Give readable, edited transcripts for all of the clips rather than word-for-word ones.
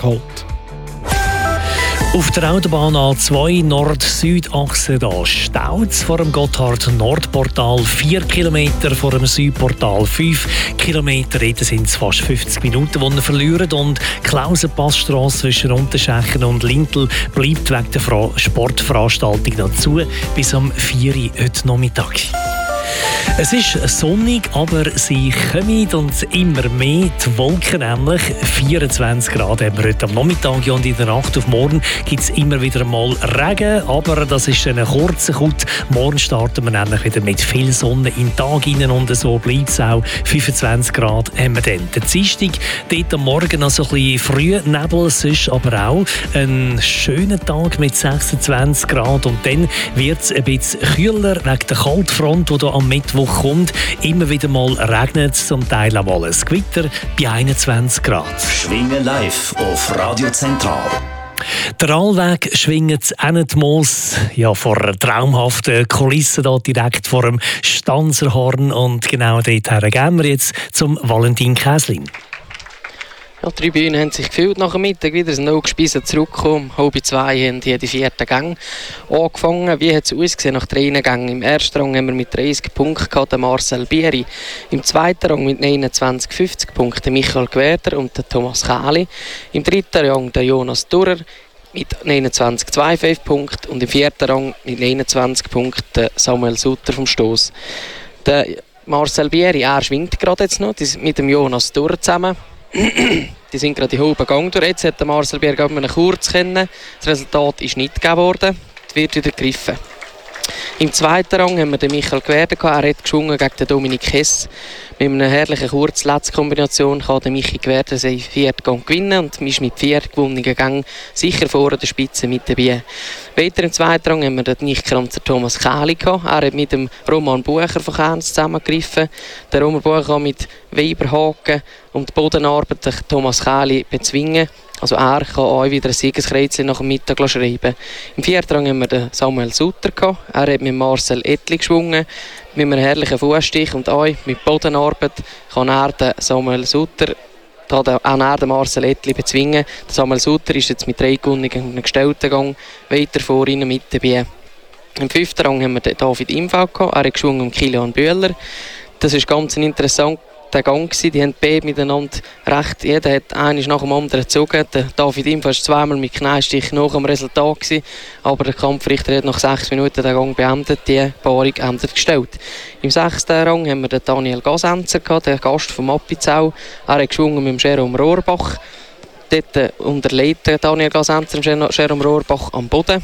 geholt. Auf der Autobahn A2 Nord-Süd-Achse staut es vor dem Gotthard-Nord-Portal 4 Kilometer, vor dem Südportal 5 Kilometer. Dort sind es fast 50 Minuten, die wir verlieren. Und die Klausenpassstrasse zwischen Unterschächen und Lintel bleibt wegen der Sportveranstaltung noch zu bis am 4 Uhr heute Nachmittag. Es ist sonnig, aber sie kommen und immer mehr die Wolken, nämlich 24 Grad haben wir heute am Nachmittag, und in der Nacht auf morgen gibt es immer wieder mal Regen, aber das ist ein kurzer Kut. Morgen starten wir nämlich wieder mit viel Sonne in den Tag hinein und so bleibt es auch. 25 Grad haben wir dann. Der Dienstag, dort am Morgen noch so ein bisschen früh Nebel, sonst aber auch ein schöner Tag mit 26 Grad, und dann wird es ein bisschen kühler wegen der Kaltfront, die am Mittwoch kommt. Immer wieder mal regnet es, zum Teil auch mal ein Gewitter bei 21 Grad. Schwingen live auf Radio Zentral. Der Allweg schwingt Moos, ja, vor einer traumhaften Kulisse da direkt vor dem Stanzerhorn, und genau dorthin gehen wir jetzt zum Valentin Käslin. Ja, die Tribünen haben sich gefüllt nach dem Mittag wieder, sind noch gespeisen zurückgekommen. 1:30 haben die 4. Gang angefangen. Wie hat es ausgesehen nach 3 Gängen? Im ersten Rang haben wir mit 30 Punkten gehabt, den Marcel Bieri. Im zweiten Rang mit 29,50 Punkten Michael Gwerder und der Thomas Kähli. Im dritten Rang der Jonas Durer mit 29,25 Punkten und im vierten Rang mit 29 Punkten Samuel Sutter vom Stoss. Der Marcel Bieri, er schwingt gerade jetzt noch mit dem Jonas Durer zusammen. Die sind gerade in hohen Gang durch. Jetzt hat der Marcel Bieri einen kurz kennen. Das Resultat ist nicht gegeben worden. Es wird wieder gegriffen. Im zweiten Rang haben wir den Michael Gwerder. Er hat geschwungen gegen den Dominik Hess. Mit einer herrlichen Kurz-Letz-Kombination kann der Michi Gwerder seinen 4. Gang gewinnen und ist mit 4 gewonnenen Gängen sicher vor der Spitze mit dabei. Weiter im zweiten Rang haben wir den Nichtkranzer Thomas Kähli. Er hat mit dem Roman Bucher von Kerns zusammengegriffen. Der Roman Bucher kann mit Weiberhaken und Bodenarbeit Thomas Kähli bezwingen. Also er kann auch wieder ein Siegeskreuz nach dem Mittag schreiben. Im vierten Rang haben wir den Samuel Sutter. Er hat mit Marcel Ettli geschwungen, mit einem herrlichen Fußstich, und auch mit Bodenarbeit kann er den Samuel Sutter, den Marcel Ettli bezwingen. Der Samuel Sutter ist jetzt mit 3 Gewonnungen und einem gestellten Gang weiter vor ihnen mit dabei. Im 5. Rang haben wir den David Imfeld. Er hat geschwungen um Kilian Bühler. Das ist ganz interessant. Der Gang gewesen. Die haben beide miteinander recht. Jeder hat eines nach dem anderen gezogen. Der David Imfeld war zweimal mit Kneinstich nach dem Resultat gewesen, aber der Kampfrichter hat nach 6 Minuten den Gang beendet. Die Paarung endet gestellt. Im 6. Rang haben wir den Daniel Gasenzer, den Gast vom Appenzell. Er hat geschwungen mit dem Jerome Rohrbach. Dort unterlegt Daniel Gasenzer Jerome Rohrbach am Boden.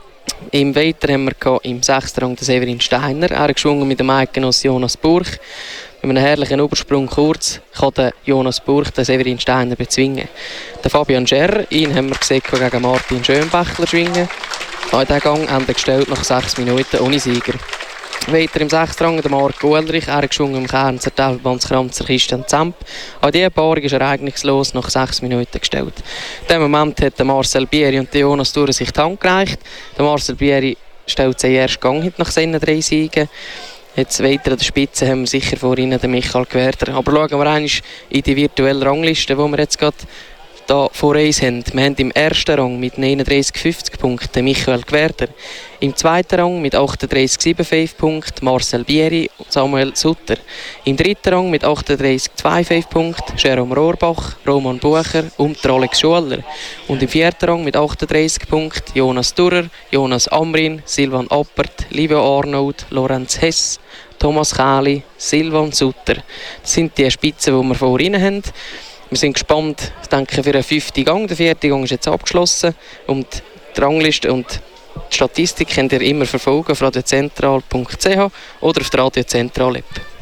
Im Weiter haben wir im 6. Rang den Severin Steiner. Er hat geschwungen mit dem Eidgenoss Jonas Burch. Mit einem herrlichen Übersprung kurz kann der Jonas Burch den Severin Steiner bezwingen. Der Fabian Scherr, ihn haben wir gesehen gegen Martin Schönbächler schwingen. Auch der Gang endet gestellt nach 6 Minuten ohne Sieger. Weiter im 6. Rang der Marc Gohlrich, er hat geschwungen im Kernzer Telbandskranzer Christian Zemp. Auch diese Paarung ist ereignislos nach 6 Minuten gestellt. In diesem Moment hat der Marcel Bieri und der Jonas Durer sich die Hand gereicht. Der Marcel Bieri stellt seinen ersten Gang nach seinen 3 Siegen. Jetzt weiter an der Spitze haben wir sicher vor ihnen den Michael Gwerder. Aber schauen wir einmal in die virtuelle Rangliste, die wir jetzt gerade hier vor uns haben. Wir haben im ersten Rang mit 39,50 Punkten Michael Gwerder. Im zweiten Rang mit 38,75 Punkten Marcel Bieri und Samuel Sutter. Im dritten Rang mit 38,25 Punkten Jerome Rohrbach, Roman Bucher und Alex Schuller. Und im vierten Rang mit 38 Punkten Jonas Durer, Jonas Amrin, Silvan Appert, Livio Arnold, Lorenz Hess, Thomas Kähli, Silvan Sutter. Das sind die Spitzen, die wir vor ihnen haben. Wir sind gespannt, ich denke, für den 5. Gang. Der 4. Gang ist jetzt abgeschlossen. Und die Rangliste und die Statistik könnt ihr immer verfolgen auf radiozentral.ch oder auf der Radio Zentral App.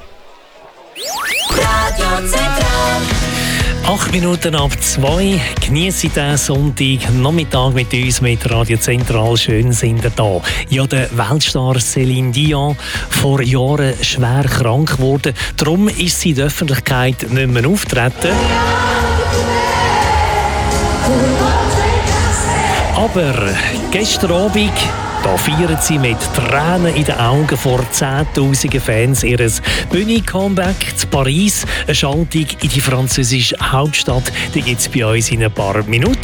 Radio Zentral. 8 Minuten ab 2. Genieße diesen Sonntag Nachmittag mit uns mit Radio Zentral. Schön sind ihr da. Ja, der Weltstar Céline Dion vor Jahren schwer krank geworden. Darum ist sie in der Öffentlichkeit nicht mehr auftreten. Aber gestern Abend, da feiern sie mit Tränen in den Augen vor 10'000 Fans ihr Bühne-Comeback zu Paris. Eine Schaltung in die französische Hauptstadt, die gibt es bei uns in ein paar Minuten.